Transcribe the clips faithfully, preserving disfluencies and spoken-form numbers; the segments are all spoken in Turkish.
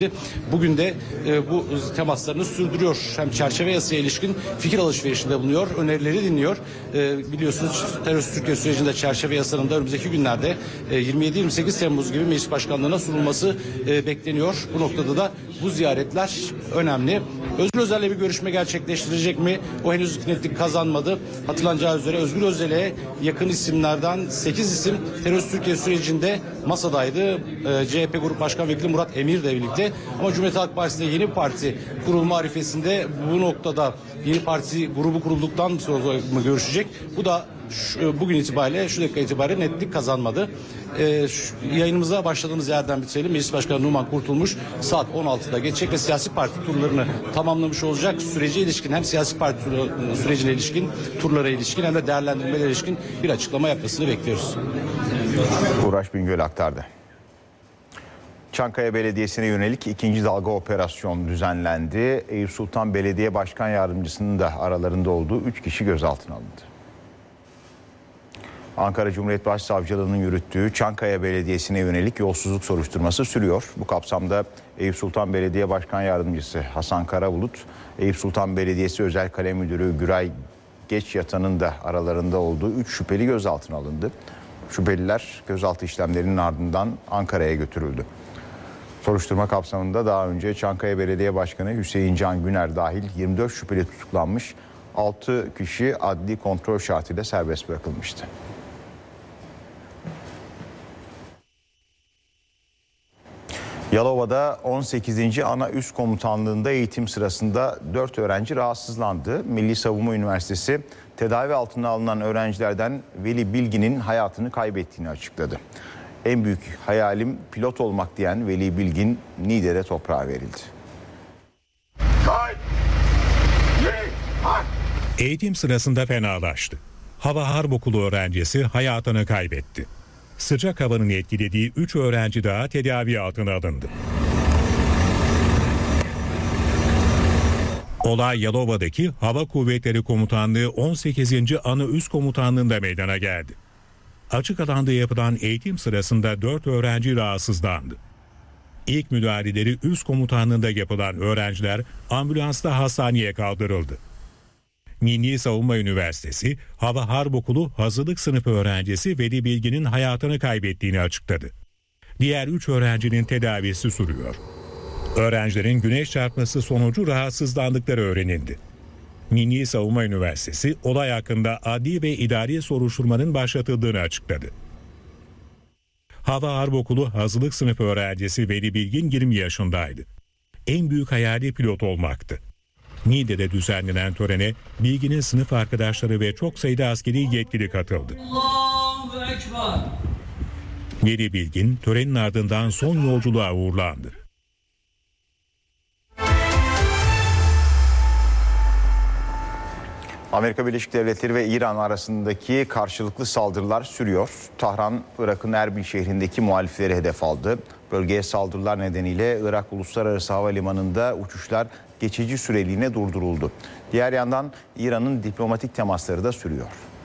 Bugün de e, bu temaslarını sürdürüyor. Hem çerçeve yasaya ilişkin fikir alışverişinde bulunuyor, önerileri dinliyor. E, biliyorsunuz terörist Türkiye sürecinde çerçeve yasanın da önümüzdeki günlerde e, yirmi yedi yirmi sekiz Temmuz gibi meclis başkanlığına sunulması e, bekleniyor. Bu noktada da bu ziyaretler önemli. Özgür Özel'le bir görüşme gerçekleştirecek mi? O henüz netlik kazanmadı. Hatırlanacağı üzere Özgür Özel'e yakın isimlerden sekiz isim terörist Türkiye sürecinde masadaydı. E, C H P Grup Başkan Vekili Murat Emir de birlikte. Ama Cumhuriyet Halk Partisi'nde yeni bir parti kurulma arifesinde bu noktada yeni parti grubu kurulduktan sonra mı görüşecek? Bu da şu, bugün itibariyle şu dakika itibariyle netlik kazanmadı. Ee, şu, yayınımıza başladığımız yerden bitirelim. Meclis Başkanı Numan Kurtulmuş saat on altıda geçecek ve siyasi parti turlarını tamamlamış olacak. Sürece ilişkin hem siyasi parti turu, sürecine ilişkin, turlara ilişkin hem de değerlendirmelere ilişkin bir açıklama yapmasını bekliyoruz. Uğraş Bingöl aktardı. Çankaya Belediyesi'ne yönelik ikinci dalga operasyon düzenlendi. Eyüp Sultan Belediye Başkan Yardımcısının da aralarında olduğu üç kişi gözaltına alındı. Ankara Cumhuriyet Başsavcılığı'nın yürüttüğü Çankaya Belediyesi'ne yönelik yolsuzluk soruşturması sürüyor. Bu kapsamda Eyüp Sultan Belediye Başkan Yardımcısı Hasan Karabulut, Eyüp Sultan Belediyesi Özel Kalem Müdürü Güray Geçyatan'ın da aralarında olduğu üç şüpheli gözaltına alındı. Şüpheliler gözaltı işlemlerinin ardından Ankara'ya götürüldü. Soruşturma kapsamında daha önce Çankaya Belediye Başkanı Hüseyin Can Güner dahil yirmi dört şüpheli tutuklanmış, altı kişi adli kontrol şartıyla serbest bırakılmıştı. Yalova'da on sekizinci Ana Üst Komutanlığı'nda eğitim sırasında dört öğrenci rahatsızlandı. Milli Savunma Üniversitesi tedavi altına alınan öğrencilerden Veli Bilgin'in hayatını kaybettiğini açıkladı. En büyük hayalim pilot olmak diyen Veli Bilgin Niğde'de toprağa verildi. Eğitim sırasında fenalaştı. Hava Harp Okulu öğrencisi hayatını kaybetti. Sıcak havanın etkilediği üç öğrenci daha tedavi altına alındı. Olay Yalova'daki Hava Kuvvetleri Komutanlığı on sekizinci Ana Üst Komutanlığı'nda meydana geldi. Açık alanda yapılan eğitim sırasında dört öğrenci rahatsızlandı. İlk müdahaleleri üst komutanlığında yapılan öğrenciler ambulansla hastaneye kaldırıldı. Milli Savunma Üniversitesi Hava Harp Okulu hazırlık sınıfı öğrencisi Veli Bilgin'in hayatını kaybettiğini açıkladı. Diğer üç öğrencinin tedavisi sürüyor. Öğrencilerin güneş çarpması sonucu rahatsızlandıkları öğrenildi. Milli Savunma Üniversitesi olay hakkında adli ve idari soruşturmanın başlatıldığını açıkladı. Hava Harp Okulu hazırlık sınıfı öğrencisi Veli Bilgin yirmi yaşındaydı. En büyük hayali pilot olmaktı. Niğde'de düzenlenen törene Bilgin'in sınıf arkadaşları ve çok sayıda askeri yetkili katıldı. Veli Bilgin törenin ardından son yolculuğa uğurlandı. Amerika Birleşik Devletleri ve İran arasındaki karşılıklı saldırılar sürüyor. Tahran, Irak'ın Erbil şehrindeki muhalifleri hedef aldı. Bölgeye saldırılar nedeniyle Irak Uluslararası Havalimanı'nda uçuşlar geçici süreliğine durduruldu. Diğer yandan İran'ın diplomatik temasları da sürüyor.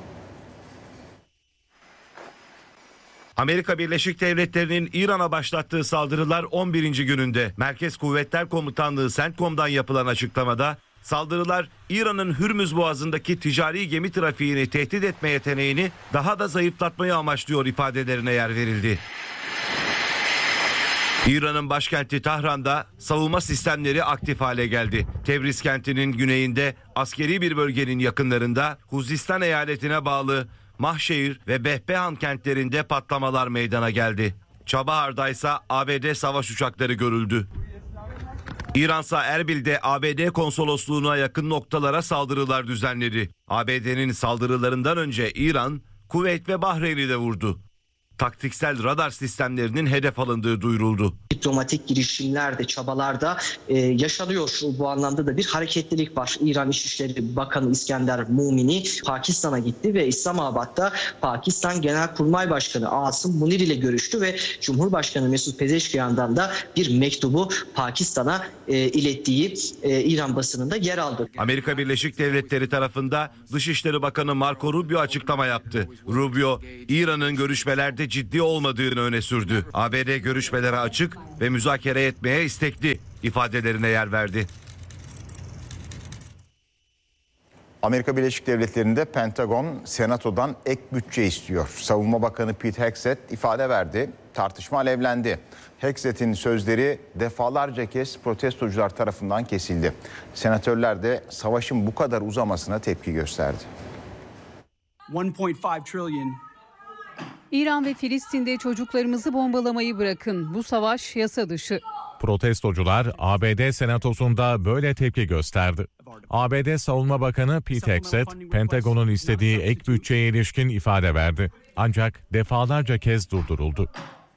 Amerika Birleşik Devletleri'nin İran'a başlattığı saldırılar on birinci gününde. Merkez Kuvvetler Komutanlığı CENTCOM'dan yapılan açıklamada saldırılar İran'ın Hürmüz Boğazı'ndaki ticari gemi trafiğini tehdit etme yeteneğini daha da zayıflatmayı amaçlıyor ifadelerine yer verildi. İran'ın başkenti Tahran'da savunma sistemleri aktif hale geldi. Tebriz kentinin güneyinde askeri bir bölgenin yakınlarında Huzistan eyaletine bağlı Mahşehir ve Behbehan kentlerinde patlamalar meydana geldi. Çabahar'da ise A B D savaş uçakları görüldü. İransa Erbil'de A B D konsolosluğuna yakın noktalara saldırılar düzenledi. A B D'nin saldırılarından önce İran, Kuveyt ve Bahreyn'i de vurdu. Taktiksel radar sistemlerinin hedef alındığı duyuruldu. Diplomatik girişimlerde, çabalarda e, yaşanıyor. Bu anlamda da bir hareketlilik var. İran İçişleri Bakanı İskender Mumini Pakistan'a gitti ve İslamabad'da Pakistan Genelkurmay Başkanı Asım Munir ile görüştü ve Cumhurbaşkanı Mesut Pezeshkian'dan da bir mektubu Pakistan'a e, ilettiği e, İran basınında yer aldı. Amerika Birleşik Devletleri tarafında Dışişleri Bakanı Marco Rubio açıklama yaptı. Rubio, İran'ın görüşmelerde niyeti ciddi olmadığını öne sürdü. A B D görüşmelere açık ve müzakere etmeye istekli ifadelerine yer verdi. Amerika Birleşik Devletleri'nde Pentagon Senato'dan ek bütçe istiyor. Savunma Bakanı Pete Hegseth ifade verdi. Tartışma alevlendi. Hegseth'in sözleri defalarca kez protestocular tarafından kesildi. Senatörler de savaşın bu kadar uzamasına tepki gösterdi. one point five trillion. İran ve Filistin'de çocuklarımızı bombalamayı bırakın. Bu savaş yasa dışı. Protestocular A B D Senatosu'nda böyle tepki gösterdi. A B D Savunma Bakanı Pete Hegseth, Pentagon'un istediği ek bütçeye ilişkin ifade verdi. Ancak defalarca kez durduruldu.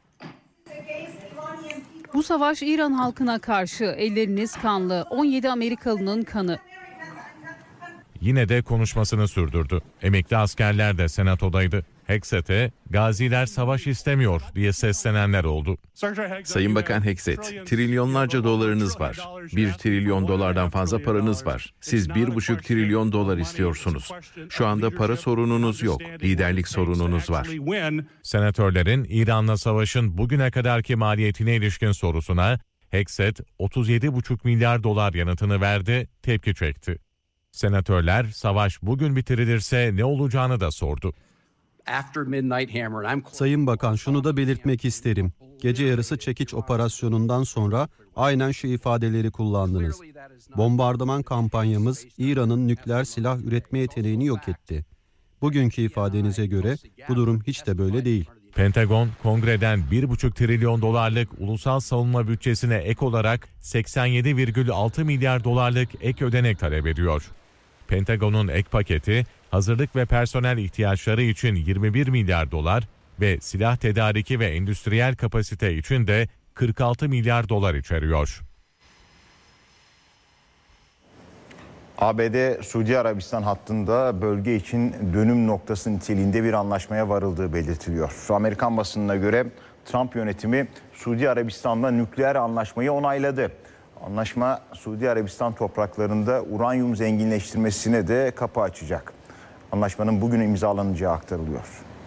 Bu savaş İran halkına karşı, elleriniz kanlı, on yedi Amerikalı'nın kanı. Yine de konuşmasını sürdürdü. Emekli askerler de Senato'daydı. Hegseth'e gaziler savaş istemiyor diye seslenenler oldu. Sayın Bakan Hegseth, trilyonlarca dolarınız var. Bir trilyon dolardan fazla paranız var. Siz bir buçuk trilyon dolar istiyorsunuz. Şu anda para sorununuz yok, liderlik sorununuz var. Senatörlerin İran'la savaşın bugüne kadarki maliyetine ilişkin sorusuna Hegseth otuz yedi buçuk milyar dolar yanıtını verdi, tepki çekti. Senatörler savaş bugün bitirilirse ne olacağını da sordu. Sayın Bakan, şunu da belirtmek isterim. Gece yarısı çekiç operasyonundan sonra aynen şu ifadeleri kullandınız. Bombardıman kampanyamız İran'ın nükleer silah üretme yeteneğini yok etti. Bugünkü ifadenize göre bu durum hiç de böyle değil. Pentagon, kongreden bir buçuk trilyon dolarlık ulusal savunma bütçesine ek olarak seksen yedi virgül altı milyar dolarlık ek ödenek talep ediyor. Pentagon'un ek paketi, hazırlık ve personel ihtiyaçları için yirmi bir milyar dolar ve silah tedariki ve endüstriyel kapasite için de kırk altı milyar dolar içeriyor. A B D Suudi Arabistan hattında bölge için dönüm noktası niteliğinde bir anlaşmaya varıldığı belirtiliyor. Amerikan basınına göre Trump yönetimi Suudi Arabistan'la nükleer anlaşmayı onayladı. Anlaşma Suudi Arabistan topraklarında uranyum zenginleştirmesine de kapı açacak. Anlaşmanın bugün imzalanacağı aktarılıyor.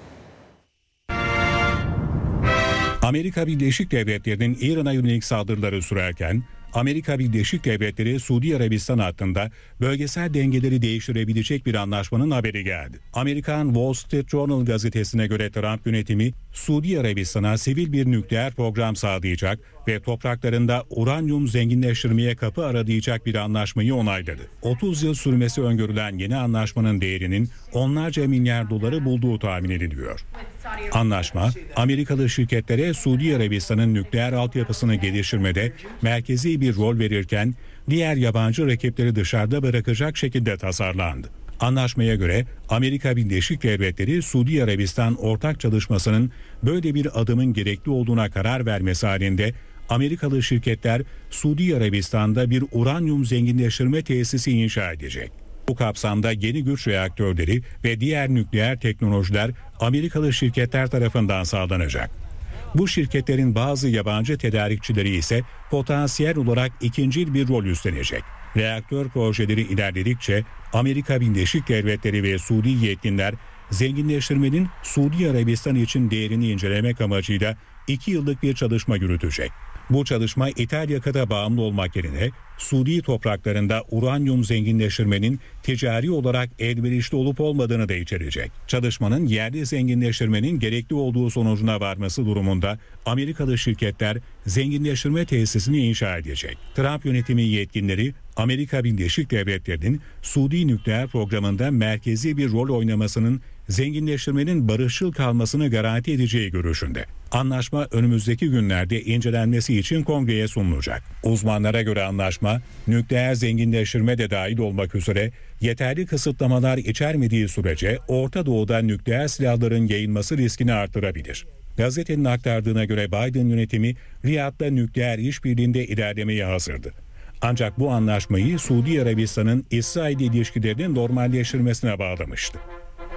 Amerika Birleşik Devletleri'nin İran'a yönelik saldırıları sürerken Amerika Birleşik Devletleri Suudi Arabistan hattında bölgesel dengeleri değiştirebilecek bir anlaşmanın haberi geldi. Amerikan Wall Street Journal gazetesine göre Trump yönetimi Suudi Arabistan'a sivil bir nükleer program sağlayacak ve topraklarında uranyum zenginleştirmeye kapı aradayacak bir anlaşmayı onayladı. otuz yıl sürmesi öngörülen yeni anlaşmanın değerinin onlarca milyar doları bulduğu tahmin ediliyor. Anlaşma, Amerikalı şirketlere Suudi Arabistan'ın nükleer altyapısını geliştirmede merkezi bir rol verirken diğer yabancı rakipleri dışarıda bırakacak şekilde tasarlandı. Anlaşmaya göre Amerika Birleşik Devletleri Suudi Arabistan ortak çalışmasının böyle bir adımın gerekli olduğuna karar vermesi halinde Amerikalı şirketler Suudi Arabistan'da bir uranyum zenginleştirme tesisi inşa edecek. Bu kapsamda yeni güç reaktörleri ve diğer nükleer teknolojiler Amerikalı şirketler tarafından sağlanacak. Bu şirketlerin bazı yabancı tedarikçileri ise potansiyel olarak ikincil bir rol üstlenecek. Reaktör projeleri ilerledikçe Amerika Birleşik Devletleri ve Suudi yetkililer zenginleştirmenin Suudi Arabistan için değerini incelemek amacıyla iki yıllık bir çalışma yürütecek. Bu çalışma ithal yakıta bağımlı olmak yerine Suudi topraklarında uranyum zenginleştirmenin ticari olarak elverişli olup olmadığını da içerecek. Çalışmanın yerli zenginleştirmenin gerekli olduğu sonucuna varması durumunda Amerikalı şirketler zenginleştirme tesisini inşa edecek. Trump yönetimi yetkilileri Amerika Birleşik Devletleri'nin Suudi nükleer programında merkezi bir rol oynamasının zenginleştirmenin barışçıl kalmasını garanti edeceği görüşünde. Anlaşma önümüzdeki günlerde incelenmesi için kongreye sunulacak. Uzmanlara göre anlaşma, nükleer zenginleştirme de dahil olmak üzere yeterli kısıtlamalar içermediği sürece Orta Doğu'da nükleer silahların yayılması riskini artırabilir. Gazetenin aktardığına göre Biden yönetimi Riyad'da nükleer işbirliğinde ilerlemeye hazırdı. Ancak bu anlaşmayı Suudi Arabistan'ın İsrail ilişkilerinin normalleştirmesine bağlamıştı.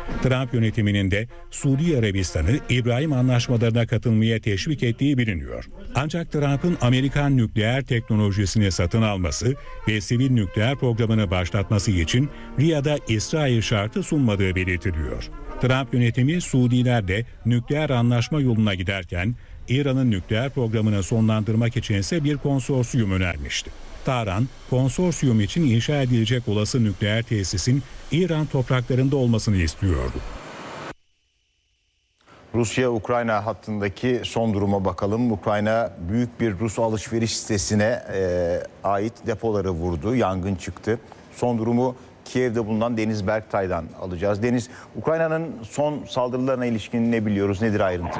Trump yönetiminin de Suudi Arabistan'ı İbrahim anlaşmalarına katılmaya teşvik ettiği biliniyor. Ancak Trump'ın Amerikan nükleer teknolojisini satın alması ve sivil nükleer programını başlatması için Riyad'a İsrail şartı sunmadığı belirtiliyor. Trump yönetimi Suudilerle nükleer anlaşma yoluna giderken İran'ın nükleer programını sonlandırmak içinse bir konsorsiyum önermişti. Tahran, konsorsiyum için inşa edilecek olası nükleer tesisin İran topraklarında olmasını istiyordu. Rusya-Ukrayna hattındaki son duruma bakalım. Ukrayna büyük bir Rus alışveriş sitesine e, ait depoları vurdu. Yangın çıktı. Son durumu Kiev'de bulunan Deniz Berktay'dan alacağız. Deniz, Ukrayna'nın son saldırılarına ilişkin ne biliyoruz? Nedir ayrıntı?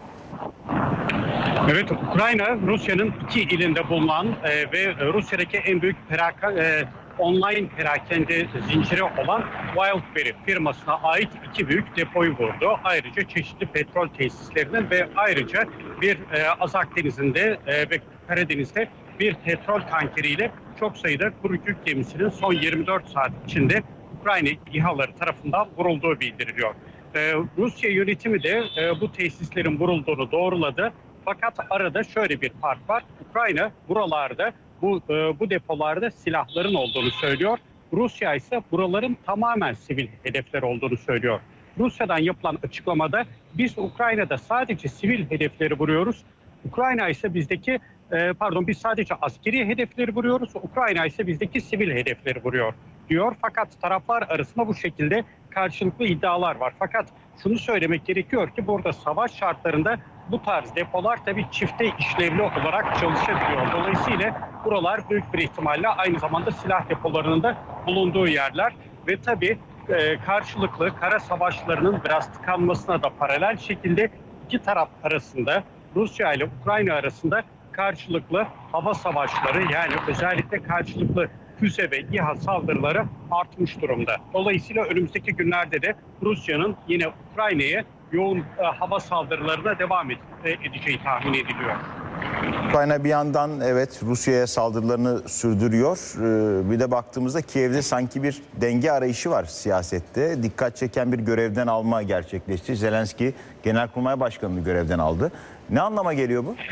Evet, Ukrayna Rusya'nın iki ilinde bulunan e, ve Rusya'daki en büyük peraka, e, online perakende zinciri olan Wildberry firmasına ait iki büyük depoyu vurdu. Ayrıca çeşitli petrol tesislerinin ve ayrıca bir e, Azak Denizi'nde e, ve Karadeniz'de bir petrol tankeriyle çok sayıda kuru yük gemisinin son yirmi dört saat içinde Ukrayna İHA'ları tarafından vurulduğu bildiriliyor. E, Rusya yönetimi de e, bu tesislerin vurulduğunu doğruladı. Fakat arada şöyle bir fark var. Ukrayna buralarda, bu e, bu depolarda silahların olduğunu söylüyor. Rusya ise buraların tamamen sivil hedefler olduğunu söylüyor. Rusya'dan yapılan açıklamada biz Ukrayna'da sadece sivil hedefleri vuruyoruz. Ukrayna ise bizdeki e, pardon biz sadece askeri hedefleri vuruyoruz. Ukrayna ise bizdeki sivil hedefleri vuruyor diyor. Fakat taraflar arasında bu şekilde karşılıklı iddialar var. Fakat şunu söylemek gerekiyor ki burada savaş şartlarında bu tarz depolar tabii çifte işlevli olarak çalışabiliyor. Dolayısıyla buralar büyük bir ihtimalle aynı zamanda silah depolarının da bulunduğu yerler ve tabii e, karşılıklı kara savaşlarının biraz tıkanmasına da paralel şekilde iki taraf arasında, Rusya ile Ukrayna arasında karşılıklı hava savaşları, yani özellikle karşılıklı füze ve İHA saldırıları artmış durumda. Dolayısıyla önümüzdeki günlerde de Rusya'nın yine Ukrayna'ya yoğun e, hava saldırılarına devam ed- edeceği tahmin ediliyor. Ukrayna bir yandan evet Rusya'ya saldırılarını sürdürüyor. Ee, bir de baktığımızda Kiev'de sanki bir denge arayışı var siyasette. Dikkat çeken bir görevden alma gerçekleşti. Zelenski Genelkurmay Başkanı'nı görevden aldı. Ne anlama geliyor bu?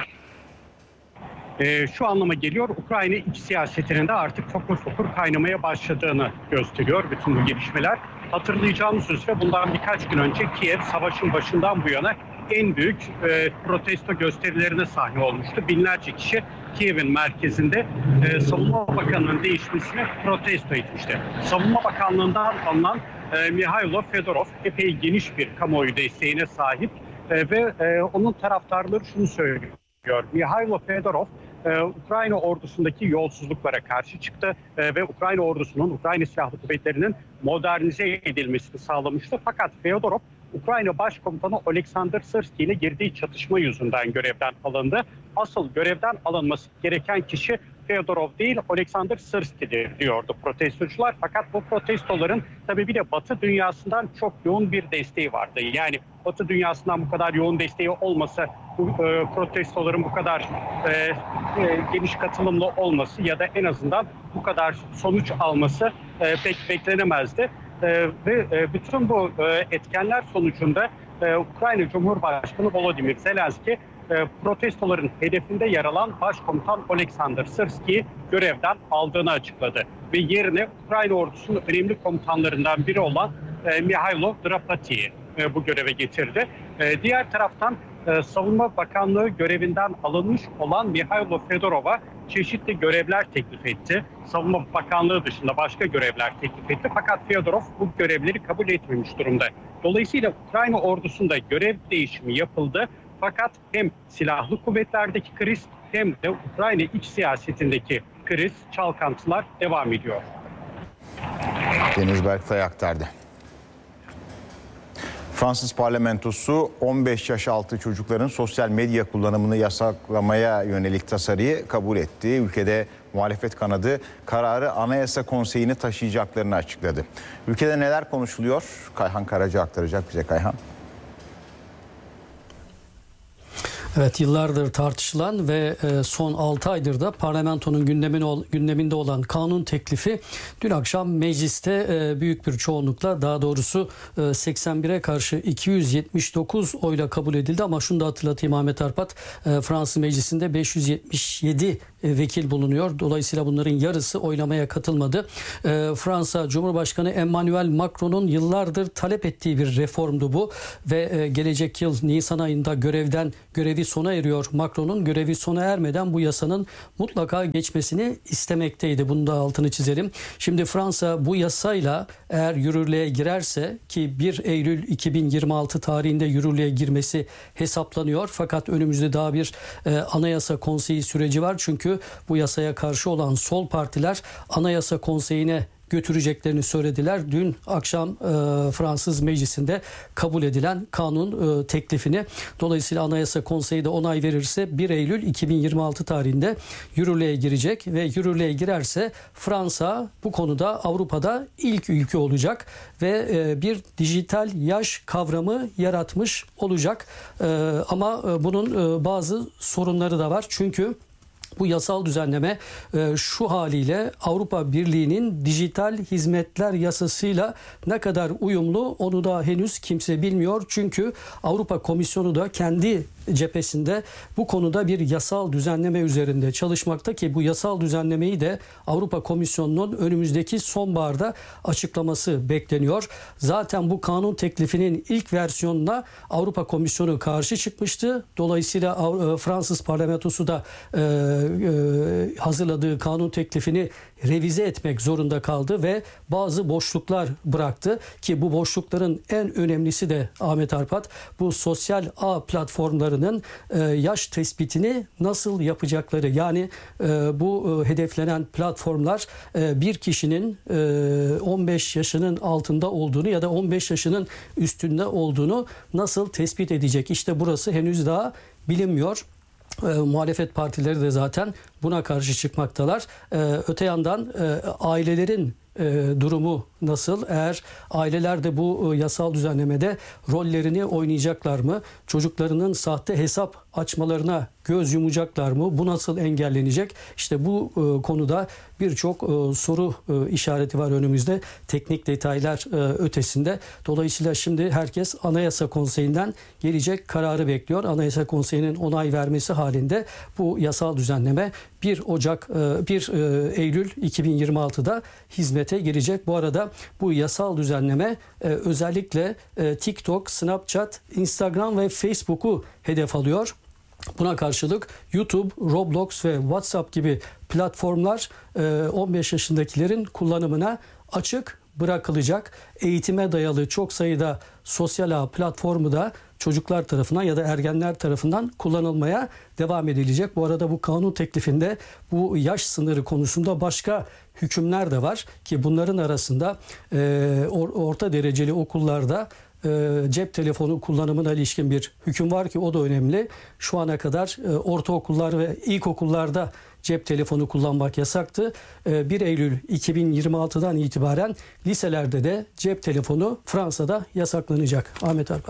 Ee, şu anlama geliyor, Ukrayna iç siyasetinin de artık fokur fokur kaynamaya başladığını gösteriyor bütün bu gelişmeler. Hatırlayacağımız üzere bundan birkaç gün önce Kiev savaşın başından bu yana en büyük e, protesto gösterilerine sahne olmuştu. Binlerce kişi Kiev'in merkezinde e, Savunma Bakanı'nın değişmesini protesto etmişti. Savunma Bakanlığı'ndan alınan e, Mihailo Fedorov epey geniş bir kamuoyu desteğine sahip e, ve e, onun taraftarları şunu söylüyor. Mihailo Fedorov e, Ukrayna ordusundaki yolsuzluklara karşı çıktı e, ve Ukrayna ordusunun, Ukrayna Silahlı Kuvvetleri'nin modernize edilmesini sağlamıştı. Fakat Fedorov, Ukrayna Başkomutanı Oleksandr Sırski ile girdiği çatışma yüzünden görevden alındı. Asıl görevden alınması gereken kişi Fedorov değil, Oleksandr Sırski'dir diyordu protestocular. Fakat bu protestoların tabii bir de Batı dünyasından çok yoğun bir desteği vardı. Yani Batı dünyasından bu kadar yoğun desteği olmasa, bu e, protestoların bu kadar e, e, geniş katılımlı olması ya da en azından bu kadar sonuç alması e, pek beklenemezdi. E, ve e, bütün bu e, etkenler sonucunda e, Ukrayna Cumhurbaşkanı Volodymyr Zelenski e, protestoların hedefinde yer alan Başkomutan Oleksandr Sırski'yi görevden aldığını açıkladı. Ve yerine Ukrayna ordusunun önemli komutanlarından biri olan e, Mihailo Drapati'yi e, bu göreve getirdi. E, diğer taraftan e, Savunma Bakanlığı görevinden alınmış olan Mihailo Fedorov'a çeşitli görevler teklif etti. Savunma Bakanlığı dışında başka görevler teklif etti. Fakat Fedorov bu görevleri kabul etmemiş durumda. Dolayısıyla Ukrayna ordusunda görev değişimi yapıldı. Fakat hem silahlı kuvvetlerdeki kriz hem de Ukrayna iç siyasetindeki kriz, çalkantılar devam ediyor. Deniz Berktay aktardı. Fransız parlamentosu on beş yaş altı çocukların sosyal medya kullanımını yasaklamaya yönelik tasarıyı kabul etti. Ülkede muhalefet kanadı kararı Anayasa Konseyi'ne taşıyacaklarını açıkladı. Ülkede neler konuşuluyor? Kayhan Karaca aktaracak bize. Kayhan. Evet, yıllardır tartışılan ve son altı aydır da parlamentonun gündeminde olan kanun teklifi dün akşam mecliste büyük bir çoğunlukla, daha doğrusu seksen bire karşı iki yüz yetmiş dokuz oyla kabul edildi. Ama şunu da hatırlatayım Ahmet Arpat, Fransız meclisinde beş yüz yetmiş yedi vekil bulunuyor. Dolayısıyla bunların yarısı oylamaya katılmadı. Fransa Cumhurbaşkanı Emmanuel Macron'un yıllardır talep ettiği bir reformdu bu ve gelecek yıl Nisan ayında görevden görevi sona eriyor. Macron'un görevi sona ermeden bu yasanın mutlaka geçmesini istemekteydi. Bunu da altını çizelim. Şimdi Fransa bu yasayla eğer yürürlüğe girerse, ki bir Eylül iki bin yirmi altı tarihinde yürürlüğe girmesi hesaplanıyor. Fakat önümüzde daha bir e, anayasa konseyi süreci var. Çünkü bu yasaya karşı olan sol partiler anayasa konseyine götüreceklerini söylediler. Dün akşam e, Fransız meclisinde kabul edilen kanun e, teklifini. Dolayısıyla Anayasa Konseyi de onay verirse bir Eylül iki bin yirmi altı tarihinde yürürlüğe girecek ve yürürlüğe girerse Fransa bu konuda Avrupa'da ilk ülke olacak ve e, bir dijital yaş kavramı yaratmış olacak. E, ama e, bunun e, bazı sorunları da var. Çünkü bu yasal düzenleme e, şu haliyle Avrupa Birliği'nin dijital hizmetler yasasıyla ne kadar uyumlu onu da henüz kimse bilmiyor. Çünkü Avrupa Komisyonu da kendi cephesinde bu konuda bir yasal düzenleme üzerinde çalışmakta, ki bu yasal düzenlemeyi de Avrupa Komisyonu'nun önümüzdeki sonbaharda açıklaması bekleniyor. Zaten bu kanun teklifinin ilk versiyonuna Avrupa Komisyonu karşı çıkmıştı. Dolayısıyla Fransız parlamentosu da e, e, hazırladığı kanun teklifini revize etmek zorunda kaldı ve bazı boşluklar bıraktı, ki bu boşlukların en önemlisi de Ahmet Arpat, bu sosyal ağ platformlarının e, yaş tespitini nasıl yapacakları. Yani e, bu e, hedeflenen platformlar e, bir kişinin e, on beş yaşının altında olduğunu ya da on beş yaşının üstünde olduğunu nasıl tespit edecek? İşte burası henüz daha bilinmiyor. E, muhalefet partileri de zaten buna karşı çıkmaktalar. E, öte yandan e, ailelerin e, durumu nasıl? Eğer aileler de bu e, yasal düzenlemede rollerini oynayacaklar mı? Çocuklarının sahte hesap açmalarına göz yumacaklar mı? Bu nasıl engellenecek? İşte bu e, konuda birçok e, soru e, işareti var önümüzde. Teknik detaylar e, ötesinde. Dolayısıyla şimdi herkes Anayasa Konseyi'nden gelecek kararı bekliyor. Anayasa Konseyi'nin onay vermesi halinde bu yasal düzenleme bir Ocak bir Eylül iki bin yirmi altıda hizmete girecek. Bu arada bu yasal düzenleme özellikle TikTok, Snapchat, Instagram ve Facebook'u hedef alıyor. Buna karşılık YouTube, Roblox ve WhatsApp gibi platformlar on beş yaşındakilerin kullanımına açık bırakılacak. Eğitime dayalı çok sayıda sosyal ağ platformu da çocuklar tarafından ya da ergenler tarafından kullanılmaya devam edilecek. Bu arada bu kanun teklifinde bu yaş sınırı konusunda başka hükümler de var, ki bunların arasında e, orta dereceli okullarda e, cep telefonu kullanımına ilişkin bir hüküm var, ki o da önemli. Şu ana kadar e, ortaokullar ve ilkokullarda cep telefonu kullanmak yasaktı. bir Eylül iki bin yirmi altıdan itibaren liselerde de cep telefonu Fransa'da yasaklanacak. Ahmet Arpat.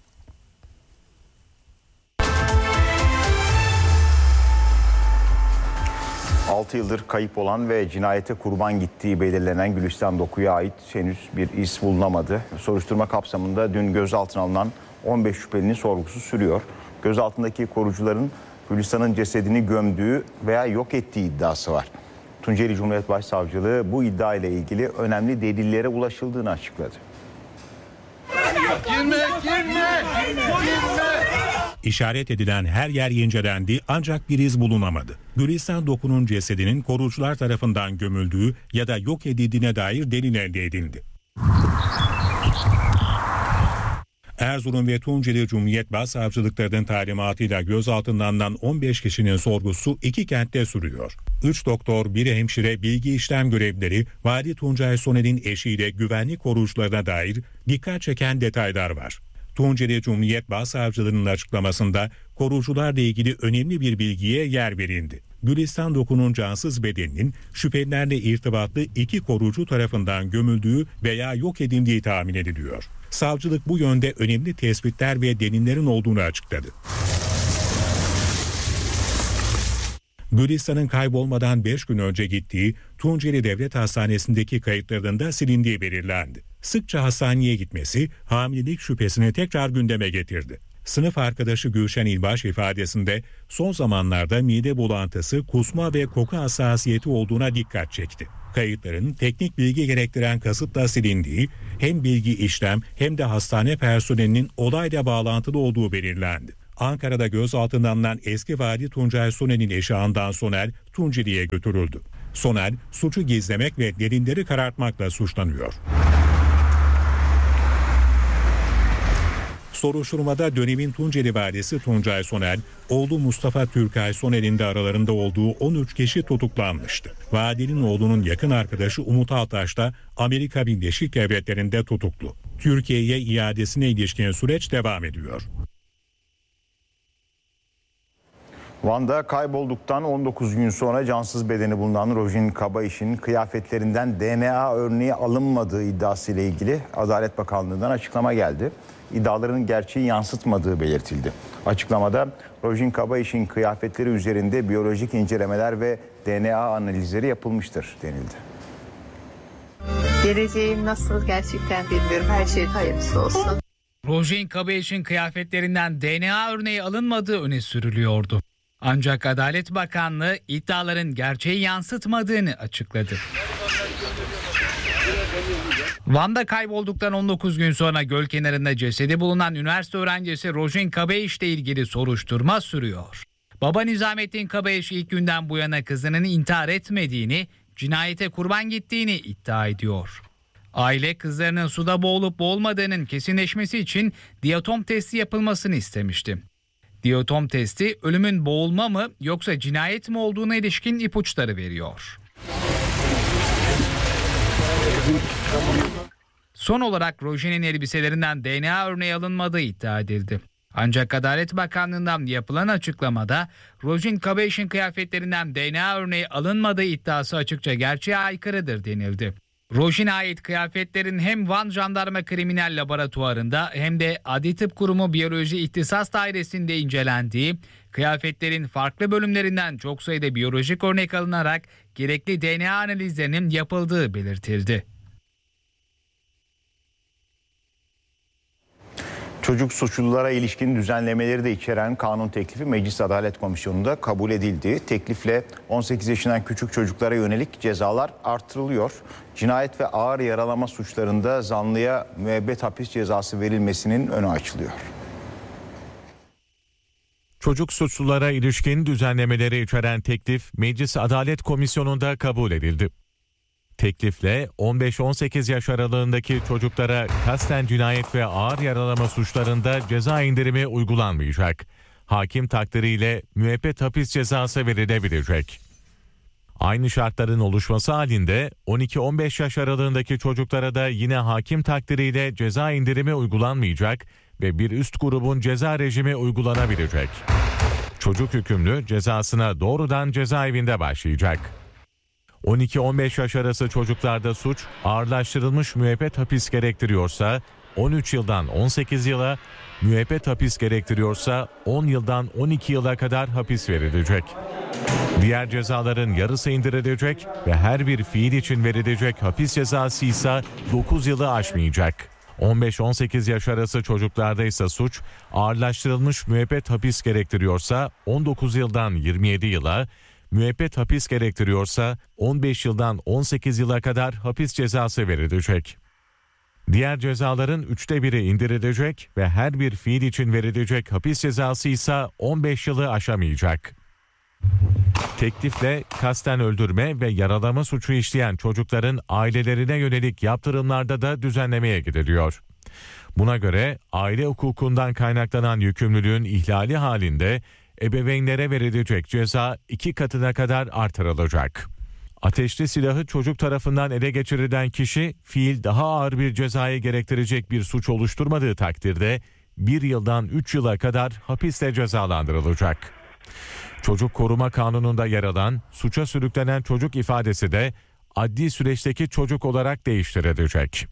altı yıldır kayıp olan ve cinayete kurban gittiği belirlenen Gülistan Doku'ya ait henüz bir iz bulunamadı. Soruşturma kapsamında dün gözaltına alınan on beş şüphelinin sorgusu sürüyor. Gözaltındaki korucuların Gülistan'ın cesedini gömdüğü veya yok ettiği iddiası var. Tunceli Cumhuriyet Başsavcılığı bu iddia ile ilgili önemli delillere ulaşıldığını açıkladı. Girme, girme, girme. İşaret edilen her yer incelendi ancak bir iz bulunamadı. Gülistan Doku'nun cesedinin korucular tarafından gömüldüğü ya da yok edildiğine dair delil elde edildi. Erzurum ve Tunceli Cumhuriyet Başsavcılıklarının talimatıyla gözaltına alınan on beş kişinin sorgusu iki kentte sürüyor. üç doktor, bir hemşire, bilgi işlem görevlileri, Vali Tuncay Soner'in eşiyle güvenlik korucularına dair dikkat çeken detaylar var. Tunceli Cumhuriyet Başsavcılığı'nın açıklamasında korucularla ilgili önemli bir bilgiye yer verildi. Gülistan Doku'nun cansız bedeninin şüphelilerle irtibatlı iki korucu tarafından gömüldüğü veya yok edildiği tahmin ediliyor. Savcılık bu yönde önemli tespitler ve delillerin olduğunu açıkladı. Gülistan'ın kaybolmadan beş gün önce gittiği Tunceli Devlet Hastanesi'ndeki kayıtlarında silindiği belirlendi. Sıkça hastaneye gitmesi hamilelik şüphesini tekrar gündeme getirdi. Sınıf arkadaşı Gülşen İlbaş ifadesinde son zamanlarda mide bulantısı, kusma ve koku hassasiyeti olduğuna dikkat çekti. Kayıtların teknik bilgi gerektiren kasıtla silindiği, hem bilgi işlem hem de hastane personelinin olayla bağlantılı olduğu belirlendi. Ankara'da gözaltına alınan eski vali Tuncay Soner'in eşi Handan Soner Tunceli'ye götürüldü. Soner suçu gizlemek ve delilleri karartmakla suçlanıyor. Soruşturmada dönemin Tunceli valisi Tuncay Soner, oğlu Mustafa Türkay Soner'in de aralarında olduğu on üç kişi tutuklanmıştı. Valinin oğlunun yakın arkadaşı Umut Altaş da Amerika Birleşik Devletleri'nde tutuklu. Türkiye'ye iadesine ilişkin süreç devam ediyor. Van'da kaybolduktan on dokuz gün sonra cansız bedeni bulunan Rojin Kabayiş'in kıyafetlerinden D N A örneği alınmadığı iddiasıyla ilgili Adalet Bakanlığı'ndan açıklama geldi. İddiaların gerçeği yansıtmadığı belirtildi. Açıklamada Rojin Kabayiş'in kıyafetleri üzerinde biyolojik incelemeler ve D N A analizleri yapılmıştır denildi. Geleceğim nasıl gerçekten bilmiyorum. Her şey hayırlısı olsun. Rojin Kabayiş'in kıyafetlerinden D N A örneği alınmadığı öne sürülüyordu. Ancak Adalet Bakanlığı iddiaların gerçeği yansıtmadığını açıkladı. Van'da kaybolduktan on dokuz gün sonra göl kenarında cesedi bulunan üniversite öğrencisi Rojin Kabayiş ile ilgili soruşturma sürüyor. Baba Nizamettin Kabayiş ilk günden bu yana kızının intihar etmediğini, cinayete kurban gittiğini iddia ediyor. Aile kızlarının suda boğulup boğulmadığının kesinleşmesi için diatom testi yapılmasını istemişti. Diatom testi ölümün boğulma mı yoksa cinayet mi olduğuna ilişkin ipuçları veriyor. Son olarak Rojin'in elbiselerinden D N A örneği alınmadığı iddia edildi. Ancak Adalet Bakanlığı'ndan yapılan açıklamada Rojin Kabayiş'in kıyafetlerinden D N A örneği alınmadığı iddiası açıkça gerçeğe aykırıdır denildi. Rojin'e ait kıyafetlerin hem Van Jandarma Kriminal Laboratuvarı'nda hem de Adli Tıp Kurumu Biyoloji İhtisas Dairesi'nde incelendiği, kıyafetlerin farklı bölümlerinden çok sayıda biyolojik örnek alınarak gerekli D N A analizlerinin yapıldığı belirtildi. Çocuk suçlulara ilişkin düzenlemeleri de içeren kanun teklifi Meclis Adalet Komisyonu'nda kabul edildi. Teklifle on sekiz yaşından küçük çocuklara yönelik cezalar artırılıyor. Cinayet ve ağır yaralama suçlarında zanlıya müebbet hapis cezası verilmesinin önü açılıyor. Çocuk suçlulara ilişkin düzenlemeleri içeren teklif Meclis Adalet Komisyonu'nda kabul edildi. Teklifle on beş on sekiz yaş aralığındaki çocuklara kasten cinayet ve ağır yaralama suçlarında ceza indirimi uygulanmayacak. Hakim takdiriyle müebbet hapis cezası verilebilecek. Aynı şartların oluşması halinde on iki on beş yaş aralığındaki çocuklara da yine hakim takdiriyle ceza indirimi uygulanmayacak ve bir üst grubun ceza rejimi uygulanabilecek. Çocuk hükümlü cezasına doğrudan cezaevinde başlayacak. on iki on beş yaş arası çocuklarda suç ağırlaştırılmış müebbet hapis gerektiriyorsa on üç yıldan on sekiz yıla, müebbet hapis gerektiriyorsa on yıldan on iki yıla kadar hapis verilecek. Diğer cezaların yarısı indirilecek ve her bir fiil için verilecek hapis cezası ise dokuz yılı aşmayacak. on beş on sekiz yaş arası çocuklarda ise suç ağırlaştırılmış müebbet hapis gerektiriyorsa on dokuz yıldan yirmi yedi yıla, müebbet hapis gerektiriyorsa on beş yıldan on sekiz yıla kadar hapis cezası verilecek. Diğer cezaların üçte biri indirilecek ve her bir fiil için verilecek hapis cezası ise on beş yılı aşamayacak. Teklifle kasten öldürme ve yaralama suçu işleyen çocukların ailelerine yönelik yaptırımlarda da düzenlemeye gidiliyor. Buna göre aile hukukundan kaynaklanan yükümlülüğün ihlali halinde ebeveynlere verilecek ceza iki katına kadar artırılacak. Ateşli silahı çocuk tarafından ele geçirilen kişi fiil daha ağır bir cezayı gerektirecek bir suç oluşturmadığı takdirde bir yıldan üç yıla kadar hapisle cezalandırılacak. Çocuk Koruma Kanunu'nda yer alan suça sürüklenen çocuk ifadesi de adli süreçteki çocuk olarak değiştirilecek.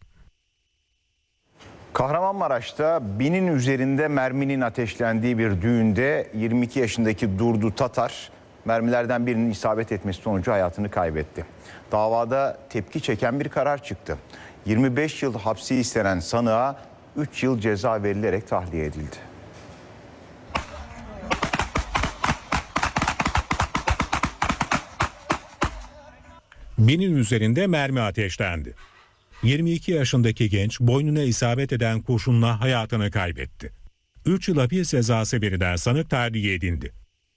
Kahramanmaraş'ta binin üzerinde merminin ateşlendiği bir düğünde yirmi iki yaşındaki Durdu Tatar mermilerden birinin isabet etmesi sonucu hayatını kaybetti. Davada tepki çeken bir karar çıktı. yirmi beş yıl hapsi istenen sanığa üç yıl ceza verilerek tahliye edildi. Binin üzerinde mermi ateşlendi. yirmi iki yaşındaki genç boynuna isabet eden kurşunla hayatını kaybetti. üç yıl hapis cezası verilen sanık tahliye edildi.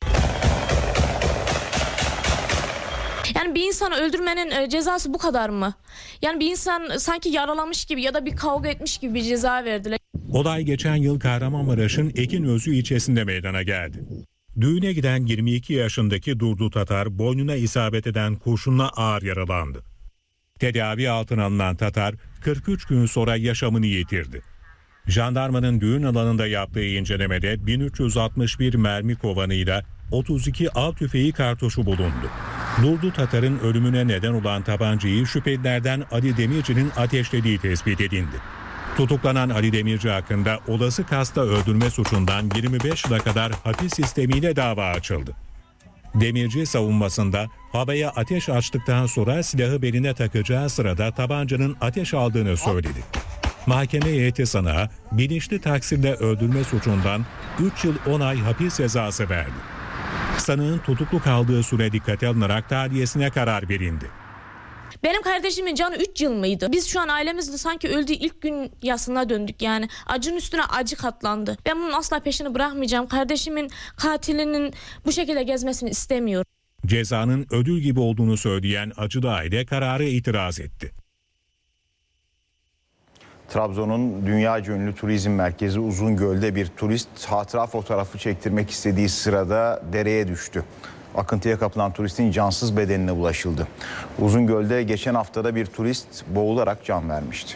Yani bir insanı öldürmenin cezası bu kadar mı? Yani bir insan sanki yaralamış gibi ya da bir kavga etmiş gibi bir ceza verdiler. Olay geçen yıl Kahramanmaraş'ın Ekinözü ilçesinde meydana geldi. Düğüne giden yirmi iki yaşındaki Durdu Tatar boynuna isabet eden kurşunla ağır yaralandı. Tedavi altına alınan Tatar kırk üç gün sonra yaşamını yitirdi. Jandarmanın düğün alanında yaptığı incelemede bin üç yüz altmış bir mermi kovanıyla otuz iki av tüfeği kartuşu bulundu. Durdu Tatar'ın ölümüne neden olan tabancayı şüphelilerden Ali Demirci'nin ateşlediği tespit edildi. Tutuklanan Ali Demirci hakkında olası kasta öldürme suçundan yirmi beş yıla kadar hapis sistemiyle dava açıldı. Demirci savunmasında havaya ateş açtıktan sonra silahı beline takacağı sırada tabancanın ateş aldığını söyledi. Mahkeme heyeti sanığa bilinçli taksirle öldürme suçundan üç yıl on ay hapis cezası verdi. Sanığın tutuklu kaldığı süre dikkate alınarak tahliyesine karar verildi. Benim kardeşimin canı üç yıl mıydı? Biz şu an ailemizle sanki öldüğü ilk gün yasına döndük yani. Acının üstüne acı katlandı. Ben bunun asla peşini bırakmayacağım. Kardeşimin katilinin bu şekilde gezmesini istemiyorum. Cezanın ödül gibi olduğunu söyleyen acılı aile kararı itiraz etti. Trabzon'un dünyaca ünlü turizm merkezi Uzungöl'de bir turist hatıra fotoğrafı çektirmek istediği sırada dereye düştü. Akıntıya kapılan turistin cansız bedenine ulaşıldı. Uzungöl'de geçen haftada bir turist boğularak can vermişti.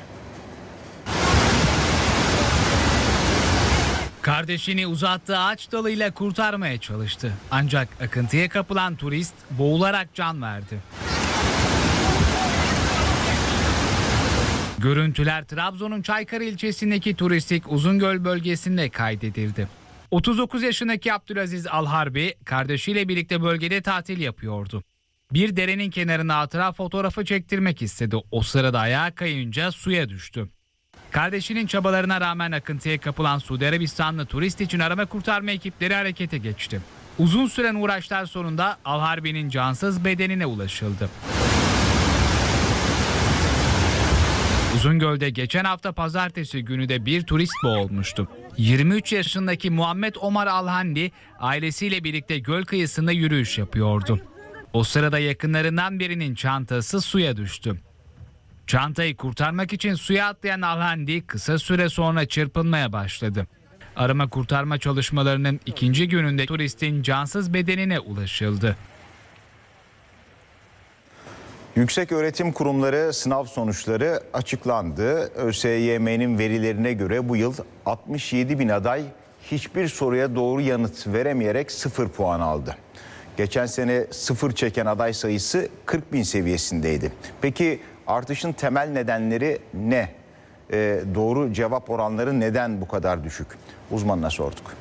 Kardeşini uzattığı ağaç dalıyla kurtarmaya çalıştı. Ancak akıntıya kapılan turist boğularak can verdi. Görüntüler Trabzon'un Çaykara ilçesindeki turistik Uzungöl bölgesinde kaydedildi. otuz dokuz yaşındaki Abdülaziz Alharbi kardeşiyle birlikte bölgede tatil yapıyordu. Bir derenin kenarına hatıra fotoğrafı çektirmek istedi. O sırada ayağa kayınca suya düştü. Kardeşinin çabalarına rağmen akıntıya kapılan Suudi Arabistanlı turist için arama kurtarma ekipleri harekete geçti. Uzun süren uğraşlar sonunda Alharbi'nin cansız bedenine ulaşıldı. Uzungöl'de geçen hafta pazartesi günü de bir turist boğulmuştu. yirmi üç yaşındaki Muhammed Omar Alhandi ailesiyle birlikte göl kıyısında yürüyüş yapıyordu. O sırada yakınlarından birinin çantası suya düştü. Çantayı kurtarmak için suya atlayan Alhandi kısa süre sonra çırpınmaya başladı. Arama kurtarma çalışmalarının ikinci gününde turistin cansız bedenine ulaşıldı. Yükseköğretim Kurumları sınav sonuçları açıklandı. ÖSYM'nin verilerine göre bu yıl altmış yedi bin aday hiçbir soruya doğru yanıt veremeyerek sıfır puan aldı. Geçen sene sıfır çeken aday sayısı kırk bin seviyesindeydi. Peki artışın temel nedenleri ne? Ee, doğru cevap oranları neden bu kadar düşük? Uzmanına sorduk.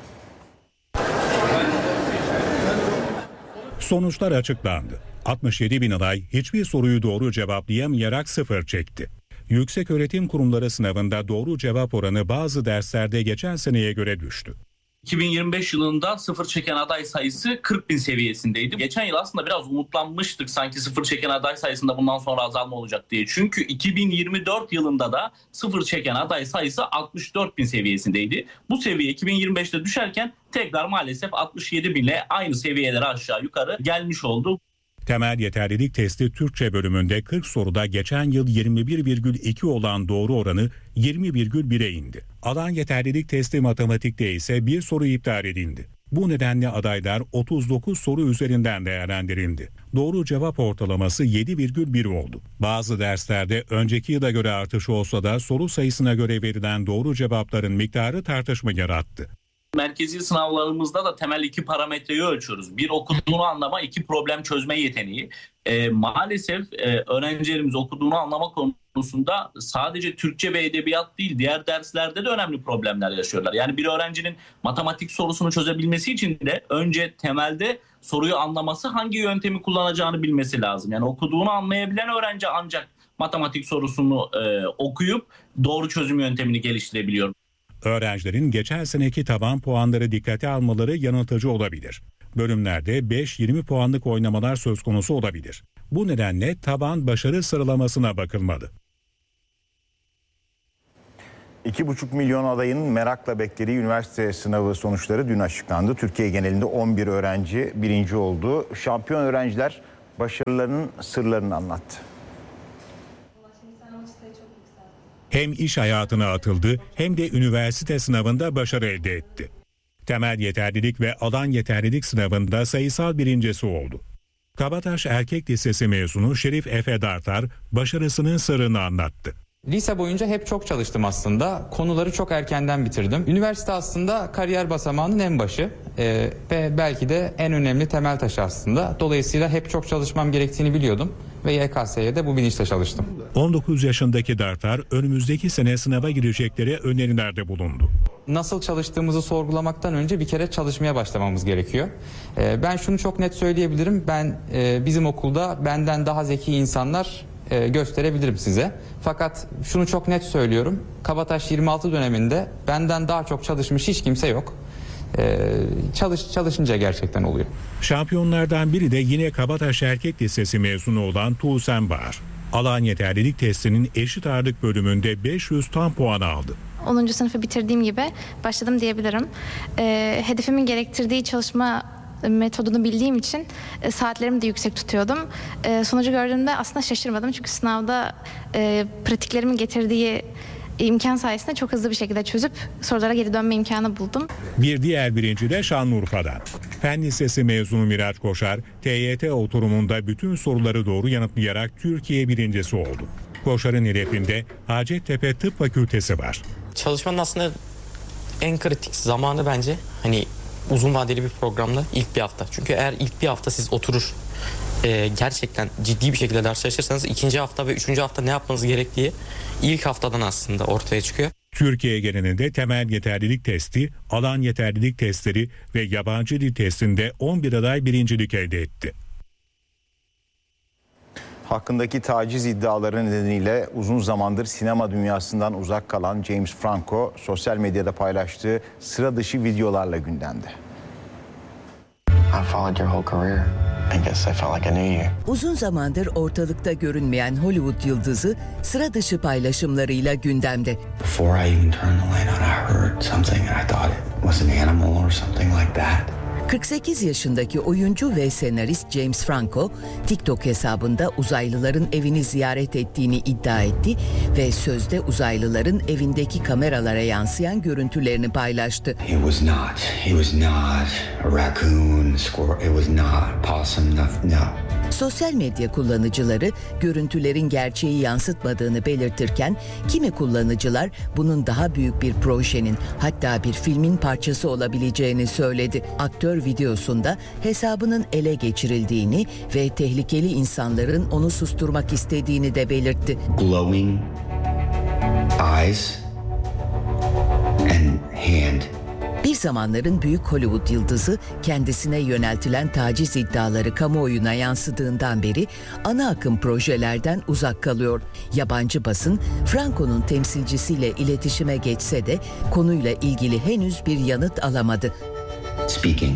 Sonuçlar açıklandı. altmış yedi bin aday hiçbir soruyu doğru cevaplayamayarak sıfır çekti. Yükseköğretim Kurumları sınavında doğru cevap oranı bazı derslerde geçen seneye göre düştü. iki bin yirmi beş yılında sıfır çeken aday sayısı kırk bin seviyesindeydi. Geçen yıl aslında biraz umutlanmıştık sanki sıfır çeken aday sayısında bundan sonra azalma olacak diye. Çünkü iki bin yirmi dört yılında da sıfır çeken aday sayısı altmış dört bin seviyesindeydi. Bu seviye iki bin yirmi beşte düşerken tekrar maalesef altmış yedi binle aynı seviyelere aşağı yukarı gelmiş oldu. Temel yeterlilik testi Türkçe bölümünde kırk soruda geçen yıl yirmi bir virgül iki olan doğru oranı yirmi virgül bire indi. Alan yeterlilik testi matematikte ise bir soru iptal edildi. Bu nedenle adaylar otuz dokuz soru üzerinden değerlendirildi. Doğru cevap ortalaması yedi virgül bir oldu. Bazı derslerde önceki yıla göre artış olsa da soru sayısına göre verilen doğru cevapların miktarı tartışma yarattı. Merkezi sınavlarımızda da temel iki parametreyi ölçüyoruz. Bir, okuduğunu anlama, iki, problem çözme yeteneği. E, maalesef e, öğrencilerimiz okuduğunu anlama konusunda sadece Türkçe ve edebiyat değil, diğer derslerde de önemli problemler yaşıyorlar. Yani bir öğrencinin matematik sorusunu çözebilmesi için de önce temelde soruyu anlaması, hangi yöntemi kullanacağını bilmesi lazım. Yani okuduğunu anlayabilen öğrenci ancak matematik sorusunu e, okuyup doğru çözüm yöntemini geliştirebiliyor. Öğrencilerin geçen seneki taban puanları dikkate almaları yanıltıcı olabilir. Bölümlerde beş yirmi puanlık oynamalar söz konusu olabilir. Bu nedenle taban başarı sıralamasına bakılmalı. iki buçuk milyon adayın merakla beklediği üniversite sınavı sonuçları dün açıklandı. Türkiye genelinde on bir öğrenci birinci oldu. Şampiyon öğrenciler başarılarının sırlarını anlattı. Hem iş hayatına atıldı hem de üniversite sınavında başarı elde etti. Temel yeterlilik ve alan yeterlilik sınavında sayısal birincisi oldu. Kabataş Erkek Lisesi mezunu Şerif Efe Dartar başarısının sırrını anlattı. Lise boyunca hep çok çalıştım aslında. Konuları çok erkenden bitirdim. Üniversite aslında kariyer basamağının en başı ee, ve belki de en önemli temel taşı aslında. Dolayısıyla hep çok çalışmam gerektiğini biliyordum ve Y K S'ye de bu bilinçle çalıştım. on dokuz yaşındaki Dartar önümüzdeki sene sınava gireceklere önerilerde bulundu. Nasıl çalıştığımızı sorgulamaktan önce bir kere çalışmaya başlamamız gerekiyor. Ee, ben şunu çok net söyleyebilirim. Ben e, bizim okulda benden daha zeki insanlar e, gösterebilirim size. Fakat şunu çok net söylüyorum. Kabataş yirmi altı döneminde benden daha çok çalışmış hiç kimse yok. Ee, çalış çalışınca gerçekten oluyor. Şampiyonlardan biri de yine Kabataş Erkek Lisesi mezunu olan Tuğsen Bağır. Alan yeterlilik testinin eşit ağırlık bölümünde beş yüz tam puan aldı. onuncu sınıfı bitirdiğim gibi başladım diyebilirim. E, hedefimin gerektirdiği çalışma metodunu bildiğim için e, saatlerimi de yüksek tutuyordum. E, sonucu gördüğümde aslında şaşırmadım çünkü sınavda e, pratiklerimin getirdiği imkan sayesinde çok hızlı bir şekilde çözüp sorulara geri dönme imkanı buldum. Bir diğer birinci de Şanlıurfa'dan. Fen Lisesi mezunu Miraç Koşar, T Y T oturumunda bütün soruları doğru yanıtlayarak Türkiye birincisi oldu. Koşar'ın hedefinde Hacettepe Tıp Fakültesi var. Çalışmanın aslında en kritik zamanı bence hani uzun vadeli bir programda ilk bir hafta. Çünkü eğer ilk bir hafta siz oturur e, gerçekten ciddi bir şekilde ders çalışırsanız ikinci hafta ve üçüncü hafta ne yapmanız gerektiği ilk haftadan aslında ortaya çıkıyor. Türkiye genelinde temel yeterlilik testi, alan yeterlilik testleri ve yabancı dil testinde on bir aday birincilik elde etti. Hakkındaki taciz iddiaları nedeniyle uzun zamandır sinema dünyasından uzak kalan James Franco sosyal medyada paylaştığı sıra dışı videolarla gündemde. Uzun zamandır ortalıkta görünmeyen Hollywood yıldızı sıra dışı paylaşımlarıyla gündemde. kırk sekiz yaşındaki oyuncu ve senarist James Franco, TikTok hesabında uzaylıların evini ziyaret ettiğini iddia etti ve sözde uzaylıların evindeki kameralara yansıyan görüntülerini paylaştı. It was not. It was not a raccoon, squirrel. It was not possum. No. Sosyal medya kullanıcıları görüntülerin gerçeği yansıtmadığını belirtirken kimi kullanıcılar bunun daha büyük bir projenin hatta bir filmin parçası olabileceğini söyledi. Aktör videosunda hesabının ele geçirildiğini ve tehlikeli insanların onu susturmak istediğini de belirtti. Glowing eyes and hand. Bir zamanların büyük Hollywood yıldızı kendisine yöneltilen taciz iddiaları kamuoyuna yansıdığından beri ana akım projelerden uzak kalıyor. Yabancı basın Franco'nun temsilcisiyle iletişime geçse de konuyla ilgili henüz bir yanıt alamadı. Speaking.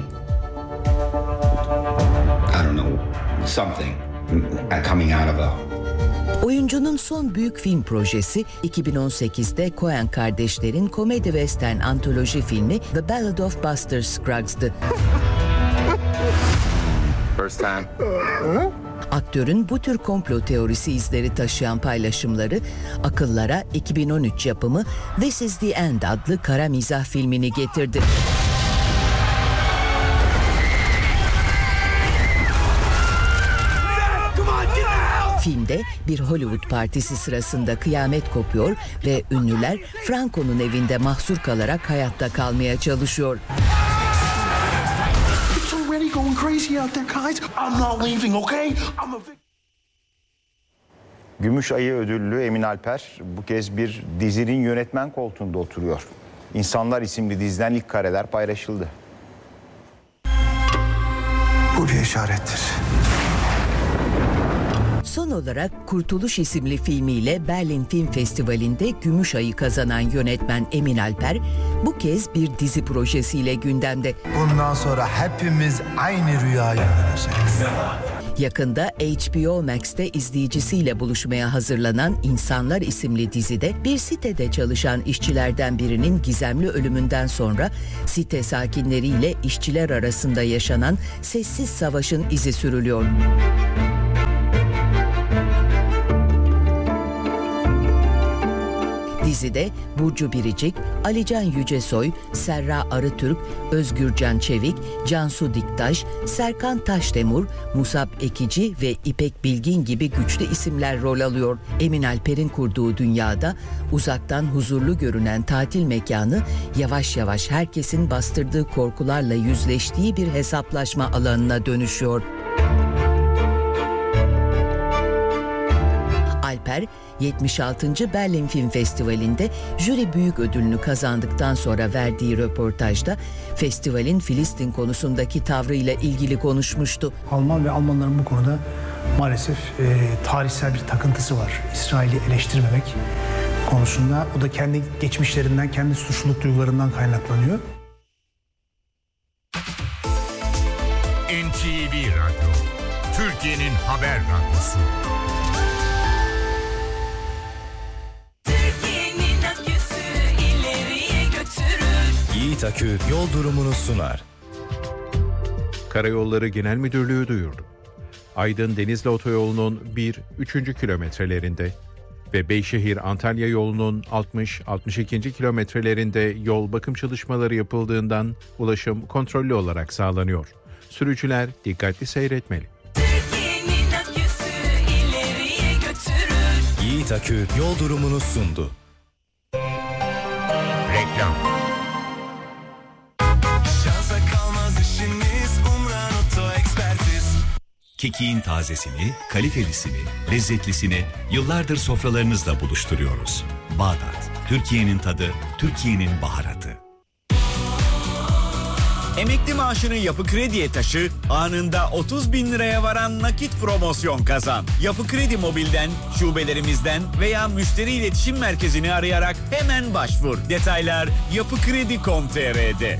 I don't know, something coming out of a Oyuncunun son büyük film projesi iki bin on sekizde Coen kardeşlerin komedi western antoloji filmi The Ballad of Buster Scruggs'dı. First time. Aktörün bu tür komplo teorisi izleri taşıyan paylaşımları akıllara iki bin on üç yapımı This Is The End adlı kara mizah filmini getirdi. Filmde bir Hollywood partisi sırasında kıyamet kopuyor ve ünlüler Franco'nun evinde mahsur kalarak hayatta kalmaya çalışıyor. Gümüş Ayı ödüllü Emin Alper bu kez bir dizinin yönetmen koltuğunda oturuyor. İnsanlar isimli diziden ilk kareler paylaşıldı. Bu bir işarettir. Son olarak Kurtuluş isimli filmiyle Berlin Film Festivali'nde Gümüş Ayı kazanan yönetmen Emin Alper bu kez bir dizi projesiyle gündemde. Bundan sonra hepimiz aynı rüyayı göreceğiz. Yakında H B O Max'te izleyicisiyle buluşmaya hazırlanan İnsanlar isimli dizide bir sitede çalışan işçilerden birinin gizemli ölümünden sonra site sakinleriyle işçiler arasında yaşanan sessiz savaşın izi sürülüyor. Dizide Burcu Biricik, Alican Yücesoy, Serra Arıtürk, Özgürcan Çevik, Cansu Diktaş, Serkan Taşdemir, Musab Ekici ve İpek Bilgin gibi güçlü isimler rol alıyor. Emin Alper'in kurduğu dünyada uzaktan huzurlu görünen tatil mekanı yavaş yavaş herkesin bastırdığı korkularla yüzleştiği bir hesaplaşma alanına dönüşüyor. Alper, yetmiş altıncı Berlin Film Festivali'nde jüri büyük ödülünü kazandıktan sonra verdiği röportajda festivalin Filistin konusundaki tavrıyla ilgili konuşmuştu. Alman ve Almanların bu konuda maalesef e, tarihsel bir takıntısı var. İsrail'i eleştirmemek konusunda. O da kendi geçmişlerinden, kendi suçluluk duygularından kaynaklanıyor. N T V Radyo, Türkiye'nin haber radyosu. Yiğit Akü yol durumunu sunar. Karayolları Genel Müdürlüğü duyurdu. Aydın Denizli Otoyolu'nun bir üçüncü kilometrelerinde ve Beyşehir Antalya yolunun altmış altmış ikinci kilometrelerinde yol bakım çalışmaları yapıldığından ulaşım kontrollü olarak sağlanıyor. Sürücüler dikkatli seyretmeli. Yiğit Akü yol durumunu sundu. Reklam. Kekiğin tazesini, kalitelisini, lezzetlisini yıllardır sofralarınızla buluşturuyoruz. Bağdat, Türkiye'nin tadı, Türkiye'nin baharatı. Emekli maaşını Yapı Kredi'ye taşı, anında otuz bin liraya varan nakit promosyon kazan. Yapı Kredi Mobil'den, şubelerimizden veya müşteri iletişim merkezini arayarak hemen başvur. Detaylar yapıkredi nokta com nokta tr'de.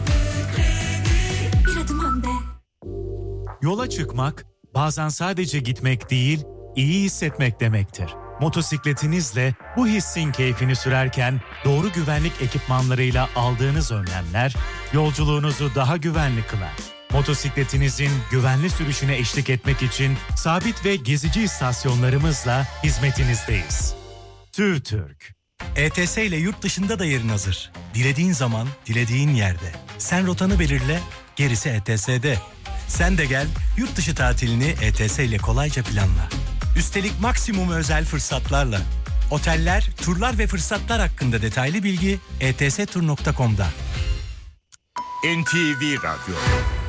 Yola çıkmak, bazen sadece gitmek değil, iyi hissetmek demektir. Motosikletinizle bu hissin keyfini sürerken doğru güvenlik ekipmanlarıyla aldığınız önlemler yolculuğunuzu daha güvenli kılar. Motosikletinizin güvenli sürüşüne eşlik etmek için sabit ve gezici istasyonlarımızla hizmetinizdeyiz. TÜRTÜRK. E T S ile yurt dışında da yerin hazır. Dilediğin zaman, dilediğin yerde. Sen rotanı belirle, gerisi E T S'de. Sen de gel, yurt dışı tatilini E T S ile kolayca planla. Üstelik maksimum özel fırsatlarla. Oteller, turlar ve fırsatlar hakkında detaylı bilgi e t s tur nokta com'da. N T V Radyo,